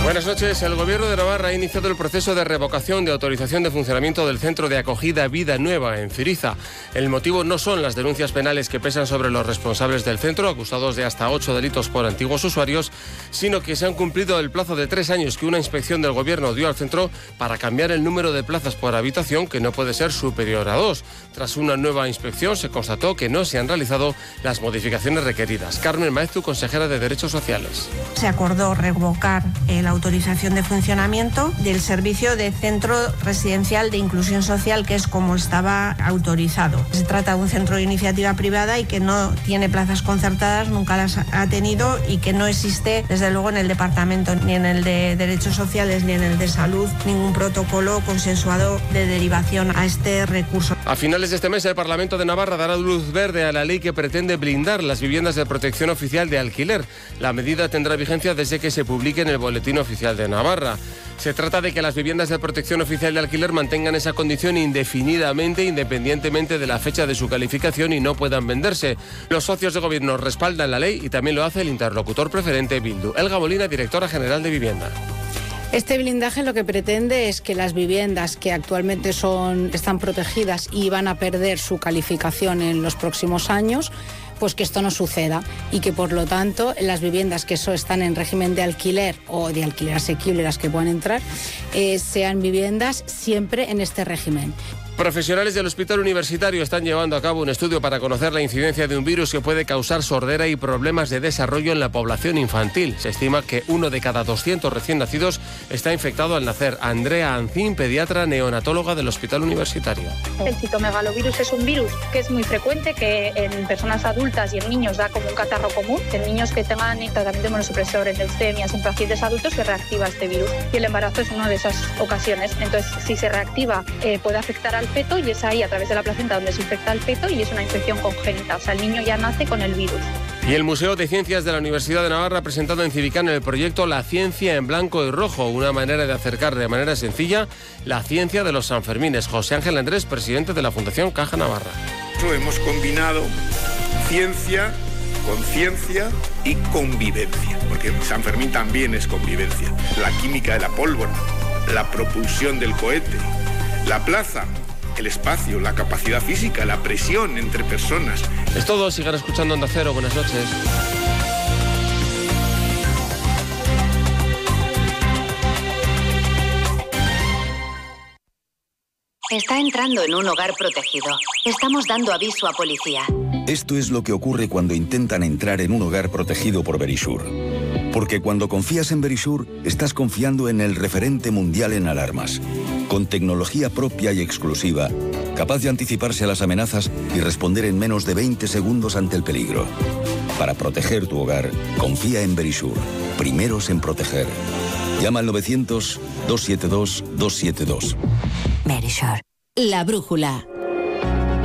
Buenas noches. El Gobierno de Navarra ha iniciado el proceso de revocación de autorización de funcionamiento del centro de acogida Vida Nueva en Ziriza. El motivo no son las denuncias penales que pesan sobre los responsables del centro, acusados de hasta 8 delitos por antiguos usuarios, sino que se han cumplido el plazo de 3 años que una inspección del Gobierno dio al centro para cambiar el número de plazas por habitación, que no puede ser superior a 2. Tras una nueva inspección se constató que no se han realizado las modificaciones requeridas. Carmen Maeztu, consejera de Derechos Sociales. Se acordó revocar la autorización de funcionamiento del servicio de centro residencial de inclusión social, que es como estaba autorizado. Se trata de un centro de iniciativa privada y que no tiene plazas concertadas, nunca las ha tenido, y que no existe, desde luego, en el departamento, ni en el de Derechos Sociales ni en el de Salud, ningún protocolo consensuado de derivación a este recurso. A finales de este mes, el Parlamento de Navarra dará luz verde a la ley que pretende blindar las viviendas de protección oficial de alquiler. La medida tendrá vigencia desde que se publique en el Boletín Oficial de Navarra. Se trata de que las viviendas de protección oficial de alquiler mantengan esa condición indefinidamente, independientemente de la fecha de su calificación, y no puedan venderse. Los socios de gobierno respaldan la ley y también lo hace el interlocutor preferente Bildu. Elga Molina, directora general de Vivienda. Este blindaje lo que pretende es que las viviendas que actualmente están protegidas y van a perder su calificación en los próximos años, pues que esto no suceda, y que por lo tanto las viviendas que están en régimen de alquiler o de alquiler asequible, las que puedan entrar, sean viviendas siempre en este régimen. Profesionales del Hospital Universitario están llevando a cabo un estudio para conocer la incidencia de un virus que puede causar sordera y problemas de desarrollo en la población infantil. Se estima que 1 de cada 200 recién nacidos está infectado al nacer. Andrea Ancín, pediatra neonatóloga del Hospital Universitario. El citomegalovirus es un virus que es muy frecuente, que en personas adultas y en niños da como un catarro común. En niños que tengan tratamiento inmunosupresor, en leucemias, en pacientes adultos, se reactiva este virus. Y el embarazo es una de esas ocasiones. Entonces, si se reactiva, puede afectar al feto, y es ahí, a través de la placenta, donde se infecta el feto, y es una infección congénita. O sea, el niño ya nace con el virus. Y el Museo de Ciencias de la Universidad de Navarra ha presentado en Civicano el proyecto La Ciencia en Blanco y Rojo, una manera de acercar de manera sencilla la ciencia de los Sanfermines. José Ángel Andrés, presidente de la Fundación Caja Navarra. Hemos combinado ciencia, conciencia y convivencia, porque San Fermín también es convivencia. La química de la pólvora, la propulsión del cohete, la plaza, el espacio, la capacidad física, la presión entre personas. Es todo, sigan escuchando Onda Cero. Buenas noches. Está entrando en un hogar protegido. Estamos dando aviso a policía. Esto es lo que ocurre cuando intentan entrar en un hogar protegido por Verisur. Porque cuando confías en Verisur, estás confiando en el referente mundial en alarmas, con tecnología propia y exclusiva, capaz de anticiparse a las amenazas y responder en menos de 20 segundos ante el peligro. Para proteger tu hogar, confía en Verisur. Primeros en proteger. Llama al 900-272-272. Verisur. La brújula.